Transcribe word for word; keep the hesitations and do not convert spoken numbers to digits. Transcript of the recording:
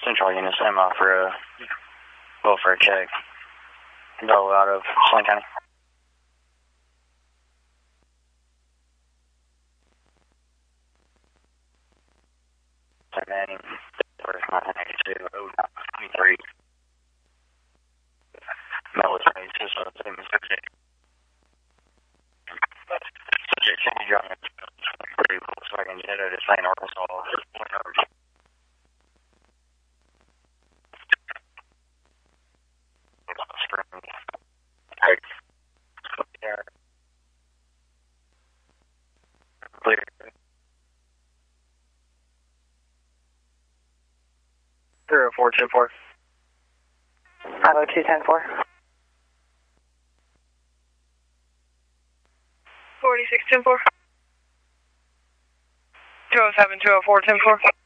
Central unit, stand by for a, well, for a check. Go out of Sling County. Manning, nineteen eighty-two, oh nine twenty-three. Military, just a same subject. Subject change driving twenty-three, Volkswagen Jetta, to Saint Arkansas, point over. Spring. Clear. Clear. Zero four two four. five oh two ten four. forty-six ten four. two oh seven two oh four ten four.